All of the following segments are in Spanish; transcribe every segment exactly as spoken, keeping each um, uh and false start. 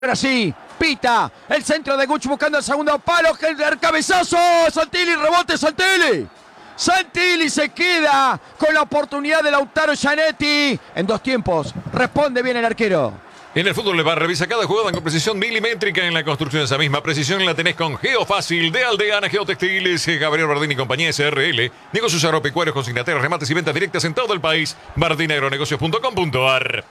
Ahora sí, pita, el centro de Guch buscando el segundo palo, el cabezazo, Santilli, rebote Santilli. Santilli se queda con la oportunidad de Lautaro Gianetti. En dos tiempos, responde bien el arquero. En el fútbol le va a revisar cada jugada con precisión milimétrica. En la construcción esa misma precisión la tenés con Geofácil de Aldeana Geotextiles, Gabriel Bardini y compañía S R L. Negocios agropecuarios, consignatorios, remates y ventas directas en todo el país. bardini agronegocios punto com punto a r.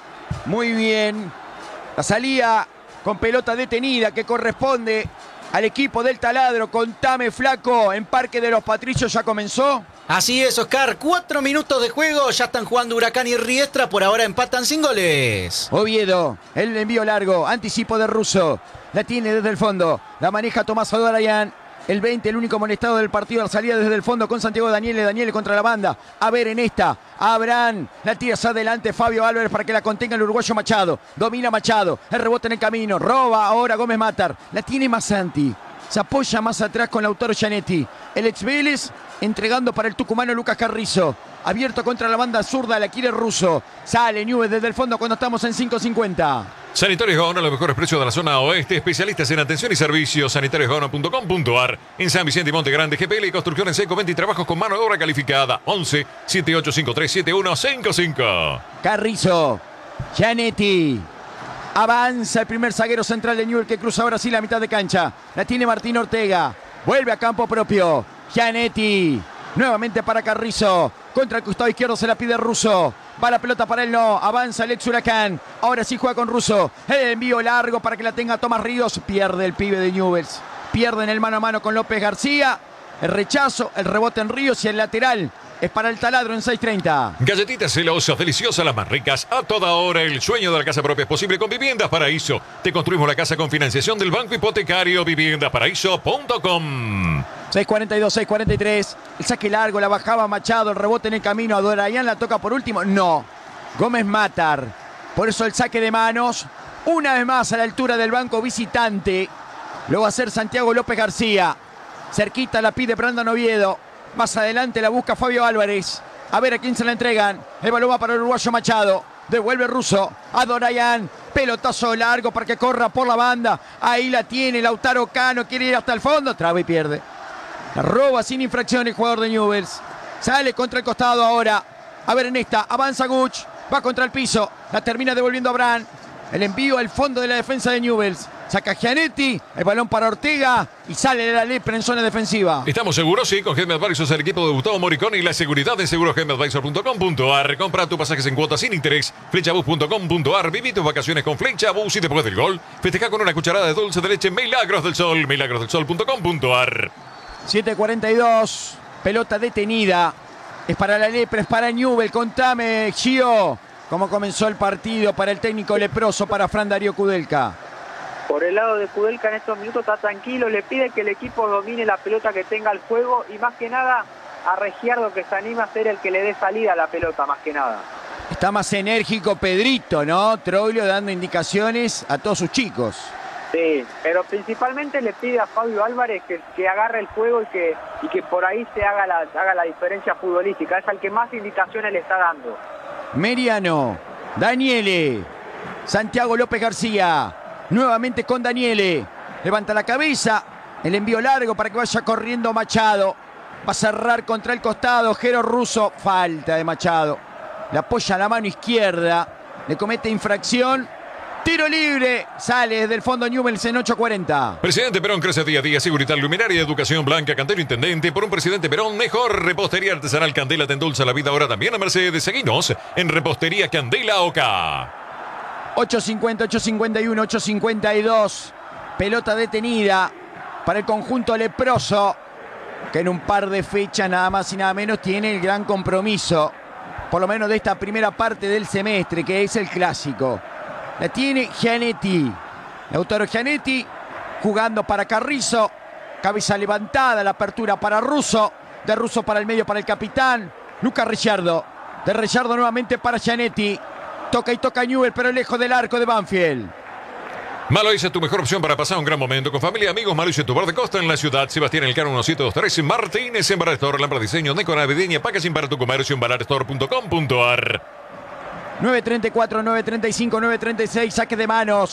Muy bien. La salida con pelota detenida que corresponde al equipo del Taladro. Contame, flaco, en Parque de los Patricios ya comenzó. Así es, Oscar. Cuatro minutos de juego. Ya están jugando Huracán y Riestra. Por ahora empatan sin goles. Oviedo, el envío largo. Anticipo de Russo. La tiene desde el fondo. La maneja Tomás Adorayán. El veinte, el único molestado del partido. La salida desde el fondo con Santiago Daniele. Daniele contra la banda. A ver en esta. Abraham. La tira hacia adelante Fabio Álvarez para que la contenga el uruguayo Machado. Domina Machado. El rebote en el camino. Roba ahora Gómez Matar. La tiene Masanti. Se apoya más atrás con Lautaro Gianetti. El ex Vélez entregando para el tucumano Lucas Carrizo. Abierto contra la banda zurda. La quiere Russo. Sale Newell's desde el fondo cuando estamos en cinco cincuenta. Sanitarios Gaona, los mejores precios de la zona oeste. Especialistas en atención y servicios. sanitarios gaona punto com punto a r. En San Vicente y Monte Grande, G P L y construcción en seco, venta y trabajos con mano de obra calificada. once, siete ocho cinco tres, siete uno cinco cinco. Carrizo. Gianetti. Avanza el primer zaguero central de Newell's que cruza ahora sí la mitad de cancha. La tiene Martín Ortega. Vuelve a campo propio. Gianetti. Nuevamente para Carrizo. Contra el costado izquierdo se la pide Russo. Va la pelota para él, no. Avanza el ex Huracán. Ahora sí juega con Russo. El envío largo para que la tenga Tomás Ríos. Pierde el pibe de Newell's. Pierde en el mano a mano con López García. El rechazo, el rebote en Ríos y el lateral es para el Taladro en seis treinta. Galletitas celosas, deliciosas, las más ricas. A toda hora, el sueño de la casa propia es posible con Viviendas Paraíso. Te construimos la casa con financiación del Banco Hipotecario. viviendas paraíso punto com. seis cuarenta y dos, seis cuarenta y tres. El saque largo, la bajaba Machado. El rebote en el camino. Adorayán la toca por último. No. Gómez Matar. Por eso el saque de manos. Una vez más a la altura del banco visitante. Lo va a hacer Santiago López García. Cerquita la pide Brandon Oviedo. Más adelante la busca Fabio Álvarez. A ver a quién se la entregan. El balón va para el uruguayo Machado. Devuelve Russo. Adorayán. Pelotazo largo para que corra por la banda. Ahí la tiene Lautaro Cano. Quiere ir hasta el fondo. Traba y pierde. La roba sin infracción el jugador de Newell's. Sale contra el costado ahora. A ver en esta. Avanza Guch. Va contra el piso. La termina devolviendo Abraham. El envío al fondo de la defensa de Newell's. Saca Gianetti, el balón para Ortega y sale de la lepra en zona defensiva. ¿Estamos seguros? Sí, con G M Advisors, el equipo de Gustavo Moricón y la seguridad de seguros G M Advisor punto com punto a r. Compra tus pasajes en cuotas sin interés. Flechabus punto com punto a r. Viví tus vacaciones con Flechabus y después del gol, festeja con una cucharada de dulce de leche Milagros del Sol. milagros del sol punto com punto a r. siete cuarenta y dos, pelota detenida. Es para la lepra, es para Newell's. Contame, Gio, cómo comenzó el partido para el técnico leproso, para Fran Darío Kudelka. Por el lado de Kudelka en estos minutos está tranquilo, le pide que el equipo domine la pelota, que tenga el juego y más que nada a Regiardo, que se anima a ser el que le dé salida a la pelota más que nada. Está más enérgico Pedrito, ¿no? Troglio dando indicaciones a todos sus chicos. Sí, pero principalmente le pide a Fabio Álvarez que, que agarre el juego y que, y que por ahí se haga la, haga la diferencia futbolística. Es al que más indicaciones le está dando. Meriano, Daniele, Santiago López García. Nuevamente con Daniele. Levanta la cabeza. El envío largo para que vaya corriendo Machado. Va a cerrar contra el costado. Jero Russo. Falta de Machado. Le apoya la mano izquierda. Le comete infracción. Tiro libre. Sale desde el fondo Newell's en ocho cuarenta. Presidente Perón crece día a día. Seguridad, luminaria, educación blanca, Cantero Intendente. Por un presidente Perón mejor. Repostería artesanal Candela te endulza la vida ahora también a Mercedes. Seguinos en Repostería Candela Oca. ocho cincuenta, ocho cincuenta y uno, ocho cincuenta y dos. Pelota detenida para el conjunto leproso, que en un par de fechas nada más y nada menos tiene el gran compromiso, por lo menos de esta primera parte del semestre, que es el clásico. La tiene Gianetti. Lautaro Gianetti jugando para Carrizo. Cabeza levantada, la apertura para Russo. De Russo para el medio para el capitán. Lucas Regiardo. De Regiardo nuevamente para Gianetti. Toca y toca Newell's, pero lejos del arco de Banfield. Maloise, tu mejor opción para pasar un gran momento con familia y amigos. Maloise, tu bar de costa en la ciudad. Sebastián Elcano, uno siete dos tres. Martínez, en Bar Store, Lámpara Diseño, Neco Navideña, Packaging para tu comercio en balar store punto com punto a r. nueve treinta y cuatro, nueve treinta y cinco, nueve treinta y seis. Saque de manos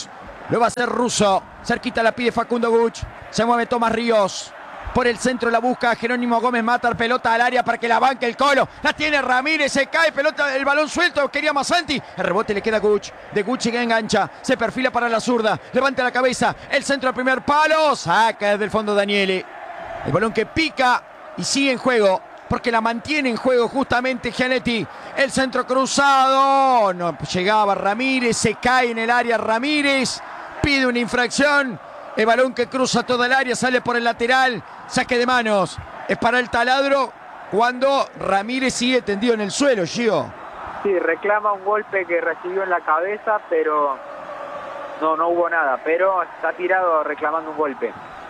Lo va a hacer Russo. Cerquita la pide Facundo Guch. Se mueve Tomás Ríos. Por el centro la busca Jerónimo Gómez Matar. Pelota al área para que la banque el Colo. La tiene Ramírez. Se cae. Pelota, el balón suelto. Quería Masanti. El rebote le queda a Guch. De Guch que engancha. Se perfila para la zurda. Levanta la cabeza. El centro al primer palo. Saca desde el fondo Daniele. El balón que pica y sigue en juego. Porque la mantiene en juego justamente Gianetti. El centro cruzado. No llegaba Ramírez. Se cae en el área Ramírez. Pide una infracción. El balón que cruza toda el área. Sale por el lateral. Saque de manos. Es para el taladro cuando Ramírez sigue tendido en el suelo, Gio. Sí, reclama un golpe que recibió en la cabeza, pero no, no hubo nada. Pero está tirado reclamando un golpe.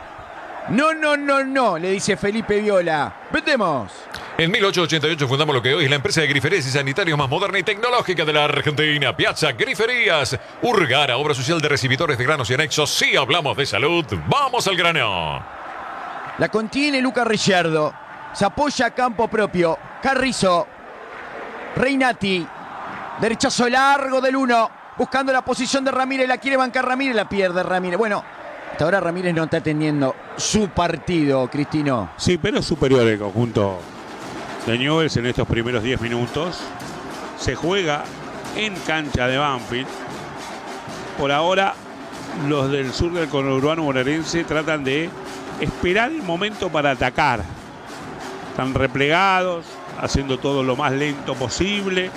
No, no, no, no, le dice Felipe Viola. Vendemos. En mil ochocientos ochenta y ocho fundamos lo que hoy es la empresa de griferías y sanitarios más moderna y tecnológica de la Argentina. Piazza Griferías. Urgara, obra social de recibidores de granos y anexos. Si hablamos de salud, vamos al grano. La contiene Luca Ricciardo. Se apoya a campo propio. Carrizo. Reinati. Derechazo largo del uno. Buscando la posición de Ramírez. La quiere bancar Ramírez. La pierde Ramírez. Bueno, hasta ahora Ramírez no está teniendo su partido, Cristino. Sí, pero es superior el conjunto de Newell's en estos primeros diez minutos. Se juega en cancha de Banfield. Por ahora, los del sur del conurbano bonaerense tratan de esperar el momento para atacar. Están replegados, haciendo todo lo más lento posible,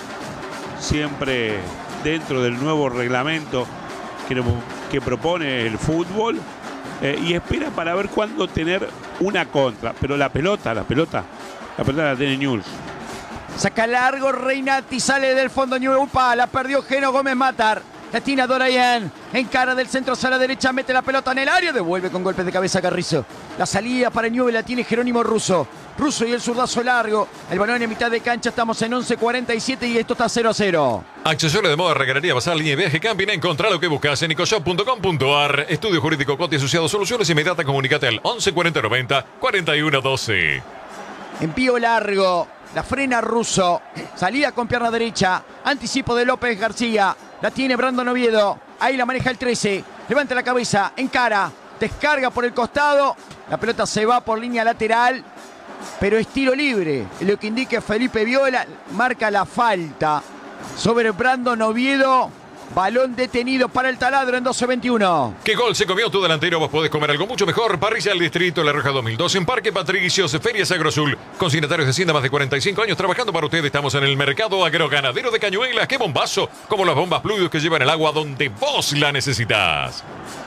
siempre dentro del nuevo reglamento que, que propone el fútbol, eh, y espera para ver cuándo tener una contra. Pero la pelota, la pelota, la pelota la tiene Newell's. Saca largo Reinati, sale del fondo Newell's. Upa, la perdió Geno Gómez Matar. La tiene Dorayan, en cara del centro hacia la derecha, mete la pelota en el área, devuelve con golpes de cabeza Carrizo. La salida para Newell's la tiene Jerónimo Russo. Russo y el zurdazo largo. El balón en mitad de cancha, estamos en once cuarenta y siete y esto está cero a cero. Accesorios de moda, regarería, bazar, línea de viaje, camping. Encontrá lo que buscas en ecoshop punto com punto ar. Estudio Jurídico Coti Asociados Soluciones Inmediatas. Comunicate al once cuarenta noventa cuarenta y uno doce. Envío largo. La frena Russo. Salida con pierna derecha. Anticipo de López García. La tiene Brandon Oviedo. Ahí la maneja el trece. Levanta la cabeza. Encara. Descarga por el costado. La pelota se va por línea lateral. Pero es tiro libre. Lo que indica Felipe Viola. Marca la falta sobre Brandon Oviedo. Balón detenido para el taladro en doce veintiuno. ¿Qué gol se comió tu delantero? Vos podés comer algo mucho mejor. Parrilla del Distrito, La Roja dos mil dos, en Parque Patricios, Ferias Agrosul. Consignatarios de Hacienda, más de cuarenta y cinco años trabajando para ustedes. Estamos en el mercado agroganadero de Cañuelas. ¡Qué bombazo! Como las bombas Pluvius que llevan el agua donde vos la necesitas.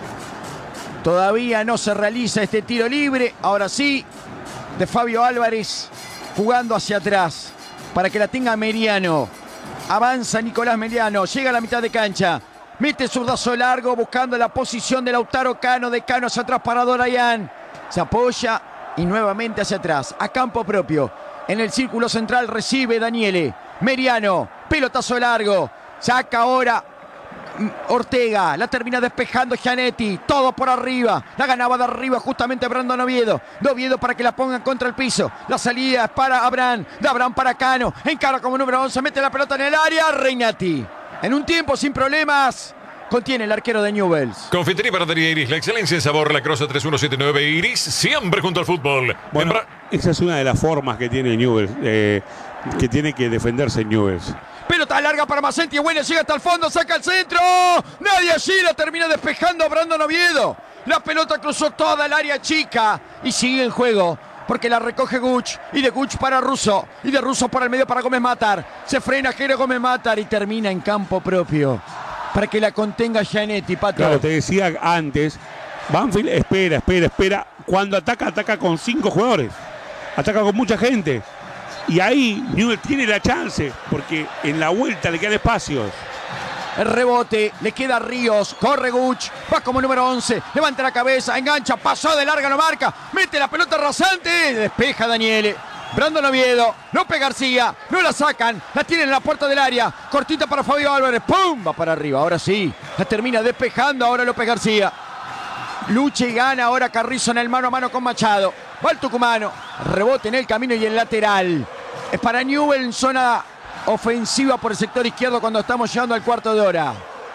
Todavía no se realiza este tiro libre. Ahora sí, de Fabio Álvarez jugando hacia atrás para que la tenga Meriano. Avanza Nicolás Meriano, llega a la mitad de cancha. Mete zurdazo largo buscando la posición de Lautaro Cano. De Cano hacia atrás para Dorayan. Se apoya y nuevamente hacia atrás. A campo propio. En el círculo central recibe Daniele. Meriano, pelotazo largo. Saca ahora Ortega, la termina despejando Gianetti, todo por arriba, la ganaba de arriba justamente Brandon Oviedo, de Oviedo para que la pongan contra el piso, la salida es para Abraham, de Abraham para Cano, encara como número once, mete la pelota en el área, Reinati, en un tiempo sin problemas, contiene el arquero de Newell's. Confitería y Panadería Iris, la excelencia en sabor, la Crosa tres uno siete nueve Iris, siempre junto al fútbol. Bueno, Membra- esa es una de las formas que tiene Newell's, eh, que tiene que defenderse Newell's. Pelota larga para Macenti, buena, llega hasta el fondo, saca el centro. Nadie allí, la termina despejando a Brandon Oviedo. La pelota cruzó toda el área chica y sigue en juego. Porque la recoge Guch y de Guch para Russo. Y de Russo para el medio para Gómez Matar. Se frena Jero Gómez Matar y termina en campo propio. Para que la contenga Gianetti, Pato. Claro, te decía antes, Banfield espera, espera, espera. Cuando ataca, ataca con cinco jugadores. Ataca con mucha gente. Y ahí Newell's tiene la chance, porque en la vuelta le quedan espacios. El rebote, le queda a Ríos, corre Guch, va como número once, levanta la cabeza, engancha, pasó de larga, no marca, mete la pelota rasante, despeja Daniele. Brandon Oviedo, López García, no la sacan, la tienen en la puerta del área, cortita para Fabio Álvarez, ¡pum! Va para arriba, ahora sí, la termina despejando ahora López García. Lucha y gana ahora Carrizo en el mano a mano con Machado. Va el tucumano, rebote en el camino y el lateral. Es para Newell's en zona ofensiva por el sector izquierdo cuando estamos llegando al cuarto de hora.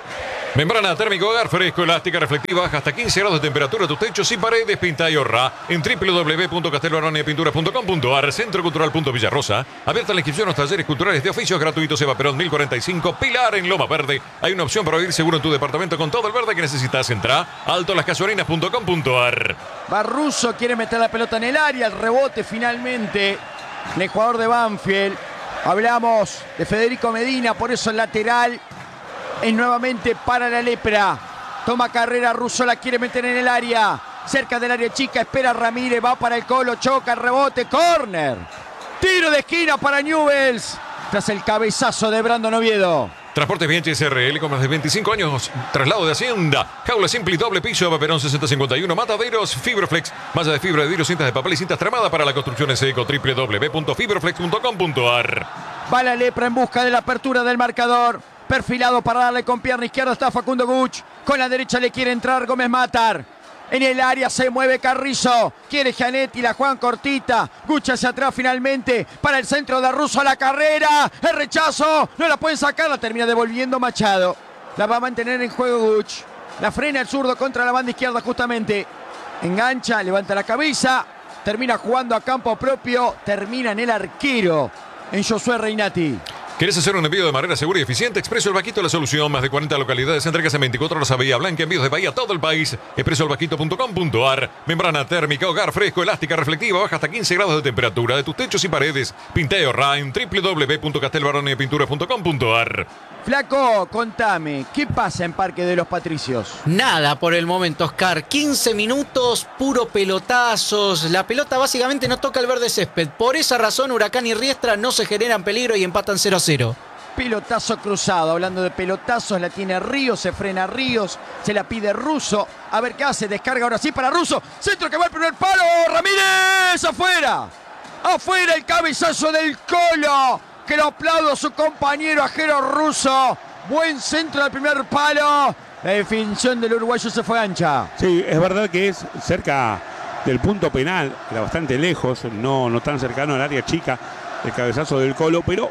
Membrana térmica hogar fresco, elástica, reflectiva, baja hasta quince grados de temperatura, tus techos y paredes, pinta y ahorra en w w w punto castelbarone pinturas punto com punto a r, Centro Cultural Villarrosa. Abierta la inscripción a los talleres culturales de oficios gratuitos. Eva Perón mil cuarenta y cinco, Pilar en Loma Verde. Hay una opción para vivir seguro en tu departamento con todo el verde que necesitas. Entra a alto las casuarinas punto com punto a r. Barruso quiere meter la pelota en el área, el rebote finalmente el jugador de Banfield. Hablamos de Federico Medina, por eso el lateral es nuevamente para la lepra. Toma carrera Russo, la quiere meter en el área. Cerca del área chica, espera Ramírez, va para el Colo, choca, el rebote, córner. Tiro de esquina para Newell's. Tras el cabezazo de Brandon Oviedo. Transportes Bianchi S R L con más de veinticinco años. Traslado de Hacienda. Jaula simple y doble piso. Eva Perón sesenta cincuenta y uno. Mataderos. Fibroflex. Malla de fibra de vidrio, cintas de papel y cintas tramadas para la construcción Seco. w w w punto fibroflex punto com punto a r. Va la lepra en busca de la apertura del marcador. Perfilado para darle con pierna izquierda está Facundo Guch. Con la derecha le quiere entrar Gómez Matar. En el área se mueve Carrizo. Quiere Gianetti, la Juan cortita. Guch hacia atrás finalmente. Para el centro de Russo a la carrera. El rechazo. No la pueden sacar. La termina devolviendo Machado. La va a mantener en juego Guch. La frena el zurdo contra la banda izquierda justamente. Engancha, levanta la cabeza. Termina jugando a campo propio. Termina en el arquero. En Josué Reinati. ¿Querés hacer un envío de manera segura y eficiente? Expreso El Vaquito, la solución. Más de cuarenta localidades, entregas en veinticuatro horas a Bahía Blanca, envíos de Bahía a todo el país. expreso el vaquito punto com punto a r. Membrana térmica, hogar fresco, elástica, reflectiva, baja hasta quince grados de temperatura de tus techos y paredes. Pinta y ahorra en w w w punto castelbarone pinturas punto com punto a r. Flaco, contame, ¿qué pasa en Parque de los Patricios? Nada por el momento, Oscar. quince minutos, puro pelotazos. La pelota básicamente no toca el verde césped. Por esa razón, Huracán y Riestra no se generan peligro y empatan cero a cero. Pelotazo cruzado, hablando de pelotazos, la tiene Ríos, se frena Ríos, se la pide Russo, a ver qué hace, descarga ahora sí para Russo, centro que va al primer palo, Ramírez, afuera, afuera el cabezazo del Colo, que lo aplaudo a su compañero Ajero Russo, buen centro del primer palo, la definición del uruguayo se fue ancha. Sí, es verdad que es cerca del punto penal, era bastante lejos, no, no tan cercano al área chica, el cabezazo del Colo, pero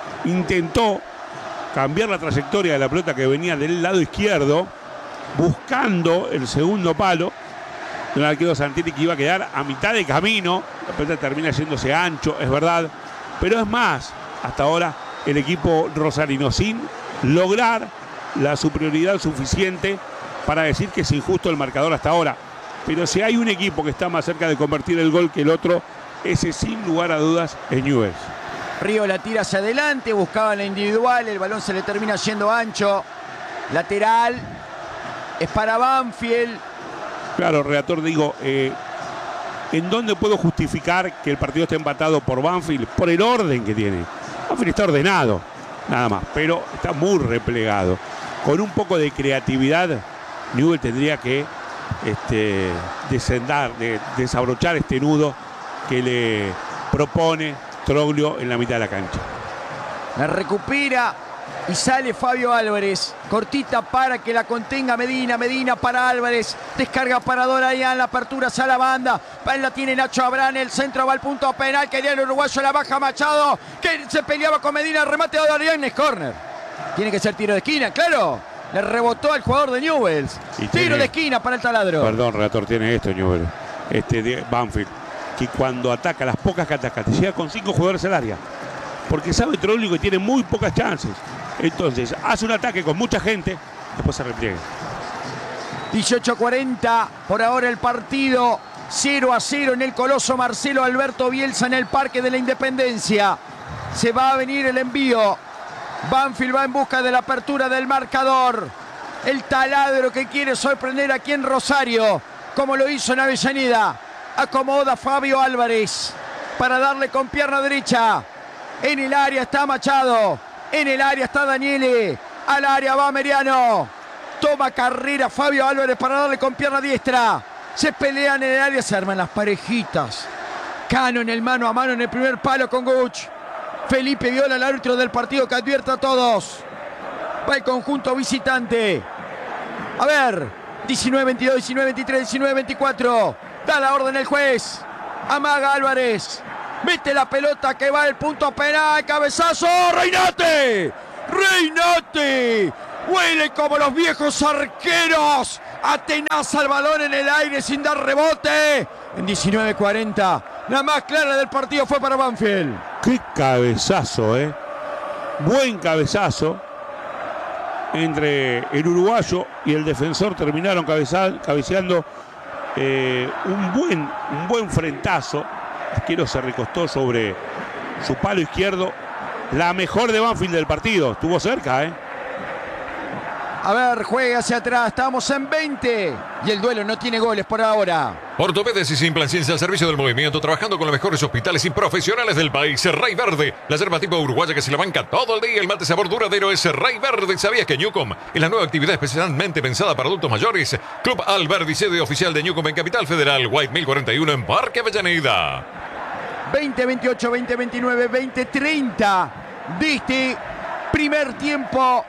intentó cambiar la trayectoria de la pelota que venía del lado izquierdo, buscando el segundo palo. El arquero Santilli que iba a quedar a mitad de camino. La pelota termina yéndose ancho, es verdad. Pero es más, hasta ahora el equipo rosarino sin lograr la superioridad suficiente para decir que es injusto el marcador hasta ahora. Pero si hay un equipo que está más cerca de convertir el gol que el otro, ese sin lugar a dudas es Newell's. Río la tira hacia adelante, buscaba la individual, el balón se le termina yendo ancho. Lateral, es para Banfield. Claro, relator, digo, eh, ¿en dónde puedo justificar que el partido esté empatado por Banfield? Por el orden que tiene. Banfield está ordenado, nada más, pero está muy replegado. Con un poco de creatividad, Newell's tendría que este, descendar, de, desabrochar este nudo que le propone Troglio en la mitad de la cancha. La recupera y sale Fabio Álvarez. Cortita para que la contenga Medina. Medina para Álvarez. Descarga para Dorayán. La apertura hacia la banda. La tiene Nacho Abrán. El centro va al punto penal. Quería el uruguayo. La baja Machado. Que se peleaba con Medina. El remate de Dorayán es córner. Tiene que ser tiro de esquina, claro. Le rebotó al jugador de Newell's. Tiro tiene, de esquina para el taladro. Perdón, relator, tiene esto Newell's. Este de Banfield, que cuando ataca, las pocas que ataca, te llega con cinco jugadores al área. Porque sabe Troglio que tiene muy pocas chances. Entonces, hace un ataque con mucha gente, después se repliega. dieciocho cuarenta, por ahora el partido. cero a cero en el Coloso Marcelo Alberto Bielsa en el Parque de la Independencia. Se va a venir el envío. Banfield va en busca de la apertura del marcador. El taladro que quiere sorprender aquí en Rosario, como lo hizo en Avellaneda. Acomoda Fabio Álvarez para darle con pierna derecha. En el área está Machado. En el área está Daniele. Al área va Meriano. Toma carrera Fabio Álvarez para darle con pierna diestra. Se pelean en el área, se arman las parejitas. Cano en el mano a mano en el primer palo con Guch. Felipe Viola, el árbitro del partido, que advierte a todos. Va el conjunto visitante. A ver, diecinueve veintidós, diecinueve veintitrés, diecinueve veinticuatro. Da la orden el juez. Amaga Álvarez. Mete la pelota que va al punto penal. Cabezazo. Reinate. Reinate. Huele como los viejos arqueros. Atenaza el balón en el aire sin dar rebote. En diecinueve cuarenta. La más clara del partido fue para Banfield. Qué cabezazo, ¿eh? Buen cabezazo. Entre el uruguayo y el defensor terminaron cabeza, cabeceando eh, un, buen, un buen frentazo. Arquero se recostó sobre su palo izquierdo. La mejor de Banfield del partido. Estuvo cerca, ¿eh? A ver, juega hacia atrás. Estamos en veinte. Y el duelo no tiene goles por ahora. Ortopedes y Simplan Ciencia al servicio del movimiento, trabajando con los mejores hospitales y profesionales del país. Rey Verde, la yerba tipo uruguaya que se la banca todo el día. El mate sabor duradero es Rey Verde. ¿Sabías que Newcom es la nueva actividad especialmente pensada para adultos mayores? Club Alberdi, sede oficial de Newcom en Capital Federal. White mil cuarenta y uno en Parque Avellaneda. veinte veintiocho, veinte veintinueve, veinte treinta. De este primer tiempo.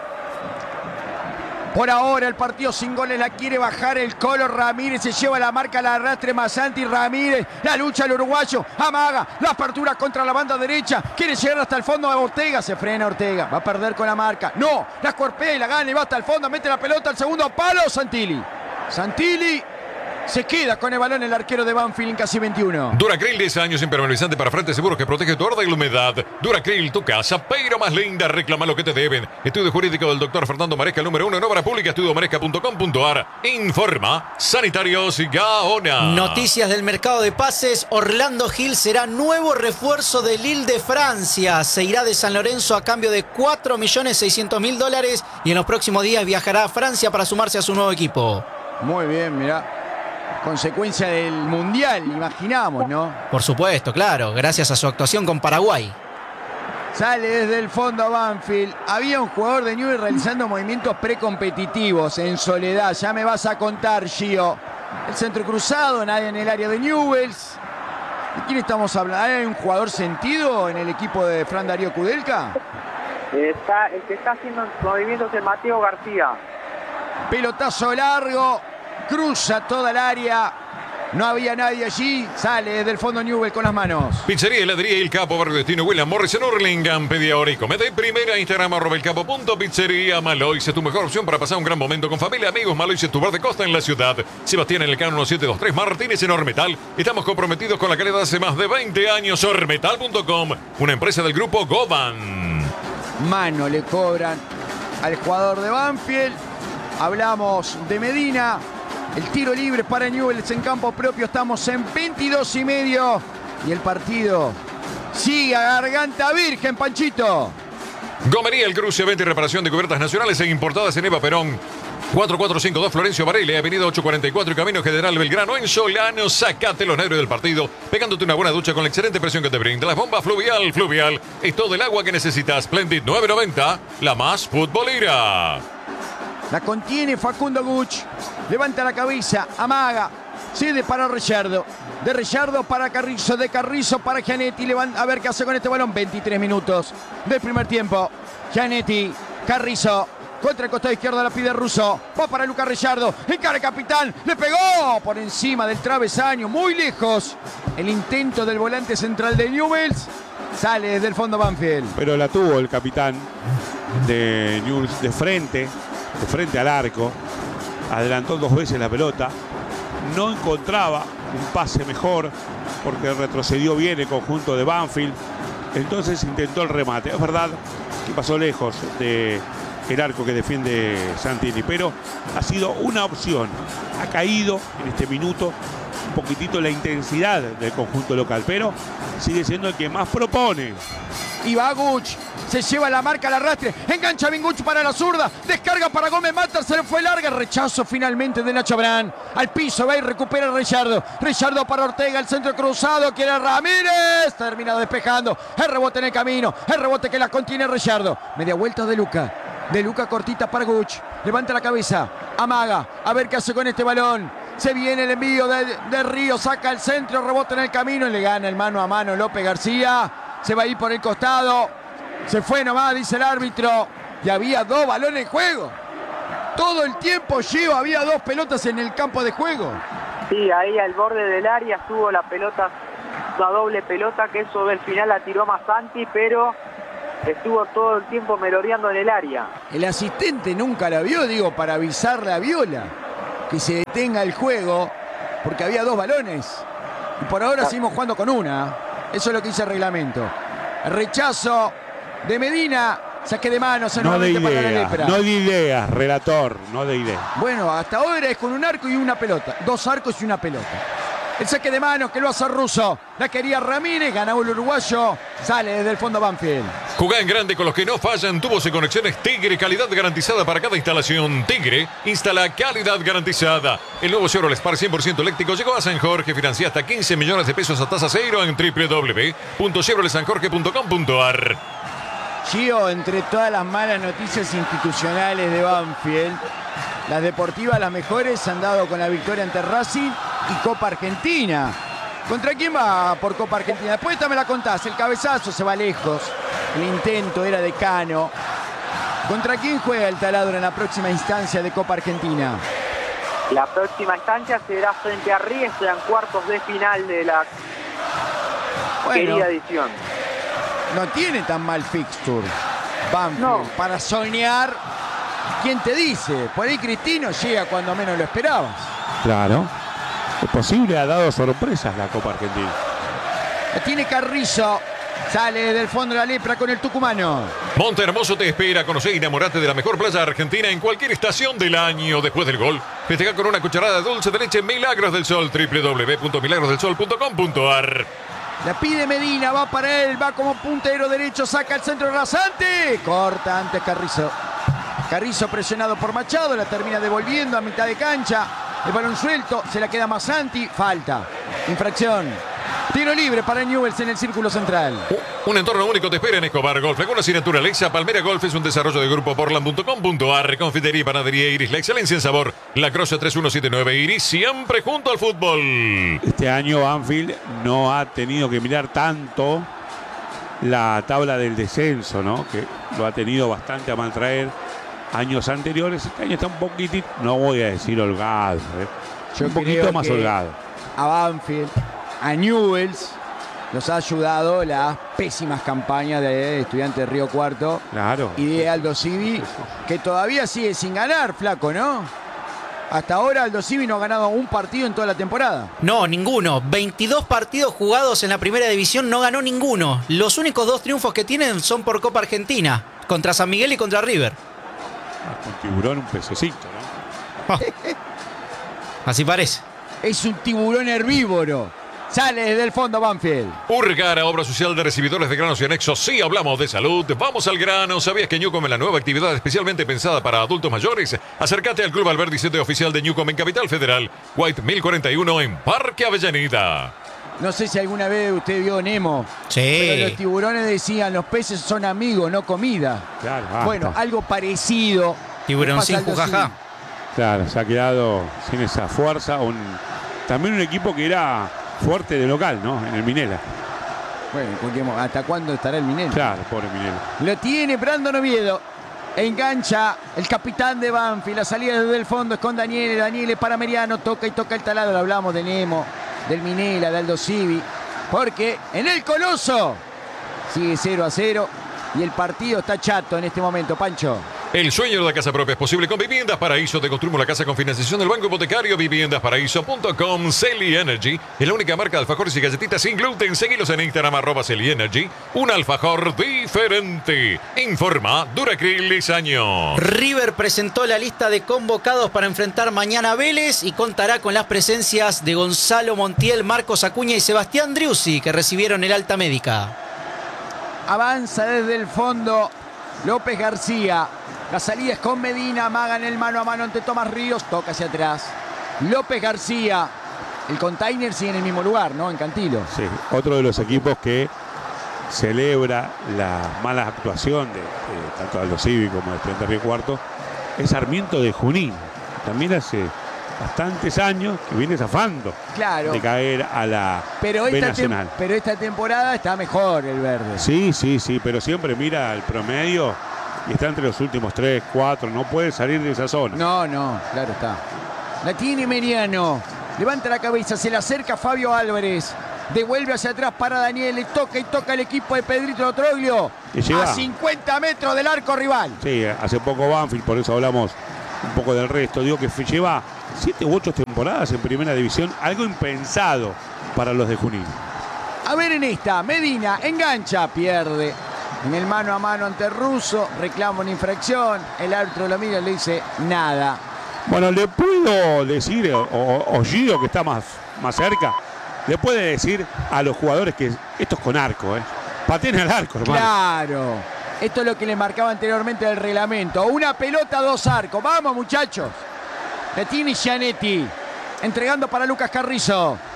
Por ahora el partido sin goles la quiere bajar el Colo Ramírez. Se lleva la marca, la arrastre Masanti Ramírez. La lucha el uruguayo. Amaga. La apertura contra la banda derecha. Quiere llegar hasta el fondo a Ortega. Se frena Ortega. Va a perder con la marca. No. La cuerpea y la gana y va hasta el fondo. Mete la pelota al segundo palo. Santilli. Santilli. Se queda con el balón el arquero de Banfield en casi veintiuno. Duracril, diez años impermeabilizante para frente seguro que protege tu horda y la humedad. Duracril, tu casa, pero más linda. Reclama lo que te deben. Estudio jurídico del doctor Fernando Maresca, el número uno en obra pública, estudio maresca punto com punto ar. Informa Sanitarios Gaona. Noticias del mercado de pases. Orlando Gil será nuevo refuerzo del Lille de Francia. Se irá de San Lorenzo a cambio de cuatro millones seiscientos mil dólares y en los próximos días viajará a Francia para sumarse a su nuevo equipo. Muy bien, mirá. Consecuencia del Mundial, imaginamos, ¿no? Por supuesto, claro, gracias a su actuación con Paraguay. Sale desde el fondo Banfield. Había un jugador de Newell's realizando movimientos precompetitivos en soledad. Ya me vas a contar, Gio. El centro cruzado, nadie en el área de Newell's. ¿De quién estamos hablando? ¿Hay un jugador sentido en el equipo de Fran Darío Kudelka? Está, el que está haciendo movimientos es Mateo García. Pelotazo largo. Cruza toda el área. No había nadie allí. Sale desde el fondo Newell con las manos. Pizzería, heladería El Capo, Barrio Destino, William Morris en Hurlingham. Pedí ahora y comete. Primera, Instagram, arroba el capo punto pizzería. Malois es tu mejor opción para pasar un gran momento con familia, amigos. Malois es tu bar de costa en la ciudad. Sebastián en el Cano diecisiete veintitrés. Martínez en Ormetal. Estamos comprometidos con la calidad hace más de veinte años. Ormetal punto com, una empresa del grupo Goban. Mano le cobran al jugador de Banfield. Hablamos de Medina. El tiro libre para Newell's en campo propio. Estamos en veintidós y medio. Y el partido sigue a garganta virgen, Panchito. Gomería, el cruce, venta y reparación de cubiertas nacionales e importadas en Eva Perón. cuatro cuatro cinco dos Florencio Varela, avenida ocho cuarenta y cuatro y Camino General Belgrano en Solano. Sacate los nervios del partido, pegándote una buena ducha con la excelente presión que te brinda. La bomba fluvial, fluvial, es todo el agua que necesitas. Splendid nueve noventa, la más futbolera. La contiene Facundo Guch. Levanta la cabeza, amaga. Cede para Richardo. De Richardo para Carrizo. De Carrizo para Gianetti. Levanta, a ver qué hace con este balón. veintitrés minutos del primer tiempo. Gianetti, Carrizo. Contra el costado izquierdo la pide Russo. Va para Lucas Richardo. Encara el capitán. Le pegó por encima del travesaño. Muy lejos. El intento del volante central de Newell's. Sale desde el fondo Banfield. Pero la tuvo el capitán de Newell's de frente. De frente al arco. Adelantó dos veces la pelota. No encontraba un pase mejor porque retrocedió bien el conjunto de Banfield. Entonces intentó el remate. Es verdad que pasó lejos de el arco que defiende Santilli, pero ha sido una opción. Ha caído en este minuto un poquitito la intensidad del conjunto local, pero sigue siendo el que más propone. Y va Guch, se lleva la marca al arrastre, engancha bien Guch para la zurda, descarga para Gómez Matar, se le fue larga, rechazo finalmente de Nacho Brand, al piso va y recupera a Richardo, Richardo para Ortega, el centro cruzado, quiere Ramírez, termina despejando, el rebote en el camino, el rebote que la contiene Richardo, media vuelta de Luca, de Luca cortita para Guch, levanta la cabeza, amaga, a ver qué hace con este balón. Se viene el envío de, de Río, saca el centro, rebota en el camino y le gana el mano a mano López García. Se va a ir por el costado. Se fue nomás, dice el árbitro. Y había dos balones en juego. Todo el tiempo, Gio, había dos pelotas en el campo de juego. Sí, ahí al borde del área estuvo la pelota, la doble pelota, que eso del final la tiró Masanti, pero estuvo todo el tiempo merodeando en el área. El asistente nunca la vio, digo, para avisarle a Viola que se detenga el juego, porque había dos balones. Y por ahora seguimos jugando con una. Eso es lo que dice el reglamento. El rechazo de Medina, saque de manos No de nuevamente para la ideas, lepra. no de ideas, relator, no de ideas. Bueno, hasta ahora es con un arco y una pelota. Dos arcos y una pelota. El saque de manos que lo hace Russo. La quería Ramírez, ganó el uruguayo. Sale desde el fondo Banfield. Jugá en grande con los que no fallan. Tubos y conexiones Tigre, calidad garantizada para cada instalación. Tigre instala calidad garantizada. El nuevo Chevrolet Spark cien por ciento eléctrico llegó a San Jorge. Financia hasta quince millones de pesos a tasa cero en w w w punto chevrolet san jorge punto com punto a r. Gio, entre todas las malas noticias institucionales de Banfield, las deportivas, las mejores, han dado con la victoria ante Racing y Copa Argentina. ¿Contra quién va por Copa Argentina? Después esta me la contás. El cabezazo se va lejos. El intento era de Cano. ¿Contra quién juega el Taladro en la próxima instancia de Copa Argentina? La próxima instancia será frente a Riestra en cuartos de final de la Bueno, querida edición. no tiene tan mal fixture Banfield No. para soñar. ¿Quién te dice? Por ahí Cristino llega cuando menos lo esperabas. Claro. Es posible, ha dado sorpresas la Copa Argentina. La tiene Carrizo. Sale del fondo de la lepra con el tucumano. Monte Hermoso te espera. Conoce y enamorate de la mejor playa argentina en cualquier estación del año. Después del gol, festeja con una cucharada de dulce de leche Milagros del Sol. w w w punto milagros del sol punto com punto a r. La pide Medina, va para él, va como puntero derecho, saca el centro rasante. Corta antes Carrizo. Carrizo presionado por Machado, la termina devolviendo a mitad de cancha. El balón suelto, se la queda Masanti, falta. Infracción. Tiro libre para Newell's en el círculo central. Un entorno único te espera en Escobar Golf. Con la asignatura Lexa, Palmera Golf es un desarrollo de grupo portland punto com punto a r. Confitería y panadería Iris, la excelencia en sabor. La Croce tres uno siete nueve Iris, siempre junto al fútbol. Este año Banfield no ha tenido que mirar tanto la tabla del descenso, ¿no? Que lo ha tenido bastante a maltraer años anteriores. Este año está un poquitito, no voy a decir holgado, ¿eh? Yo un poquito creo más que holgado. A Banfield, a Newell's, los ha ayudado las pésimas campañas de Estudiantes de Río Cuarto Claro. y de Aldo Civi, que todavía sigue sin ganar, flaco, ¿no? Hasta ahora Aldo Civi no ha ganado un partido en toda la temporada. No, ninguno. veintidós partidos jugados en la primera división, no ganó ninguno. Los únicos dos triunfos que tienen son por Copa Argentina, contra San Miguel y contra River. Con tiburón un pececito, ¿no? Oh. Así parece. Es un tiburón herbívoro. Sale desde el fondo Banfield. Urgara, obra social de recibidores de granos y anexos. Sí, hablamos de salud. Vamos al grano. ¿Sabías que Newcom es la nueva actividad especialmente pensada para adultos mayores? Acércate al Club Alberdi, sede oficial de Newcom en Capital Federal. White mil cuarenta y uno en Parque Avellaneda. No sé si alguna vez usted vio Nemo. Pero los Sí. tiburones decían, los peces son amigos, no comida. Claro, basta. Bueno, algo parecido. Tiburón le pasa sin al Aldo jujajá. Civi. Claro, se ha quedado sin esa fuerza. Un, también un equipo que era fuerte de local, ¿no? En el Minela. Bueno, en cualquier mo- ¿hasta cuándo estará el Minero? Claro, pobre Minela. Lo tiene Brandon Oviedo. Engancha el capitán de Banfield. La salida desde el fondo es con Daniele. Daniele para Meriano. Toca y toca el taladro. Hablamos de Nemo, del Minela, de Aldo Civi. Porque en el Coloso sigue cero a cero. Y el partido está chato en este momento, Pancho. El sueño de la casa propia es posible con Viviendas Paraíso. Te construimos la casa con financiación del Banco Hipotecario. viviendas paraíso punto com. Celi Energy es la única marca de alfajores y galletitas sin gluten. Seguilos en Instagram, arroba Celi Energy. Un alfajor diferente. Informa Duracril Lisaño. River presentó la lista de convocados para enfrentar mañana a Vélez y contará con las presencias de Gonzalo Montiel, Marcos Acuña y Sebastián Driussi, que recibieron el alta médica. Avanza desde el fondo López García. La salida es con Medina. Amagan el mano a mano ante Tomás Ríos. Toca hacia atrás. López García. El container sigue en el mismo lugar, ¿no? En Cantilo. Sí, otro de los equipos que celebra la mala actuación de, de tanto Aldo Civi como de Estudiantes Río Cuarto es Sarmiento de Junín. También hace bastantes años que viene zafando Claro. de caer a la Pero B esta, tem- Nacional. pero esta temporada está mejor el verde. Sí, sí, sí, pero siempre mira el promedio y está entre los últimos tres, cuatro, no puede salir de esa zona. No, no, claro está. La tiene Meriano. Levanta la cabeza, se le acerca Fabio Álvarez. Devuelve hacia atrás para Daniel. Le toca y toca el equipo de Pedrito Troglio. A cincuenta metros del arco rival. Sí, hace poco Banfield, por eso hablamos un poco del resto. Digo que lleva siete u ocho temporadas en primera división. Algo impensado para los de Junín. A ver en esta. Medina engancha. Pierde. En el mano a mano ante Russo. Reclama una infracción. El árbitro lo mira y le dice nada. Bueno, le puedo decir, o, o Gio, que está más, más cerca, le puede decir a los jugadores que esto es con arco, ¿eh? Pateen al arco, hermano. Claro. Esto es lo que le marcaba anteriormente el reglamento. Una pelota, dos arcos. Vamos, muchachos. La tiene Gianetti. Entregando para Lucas Carrizo.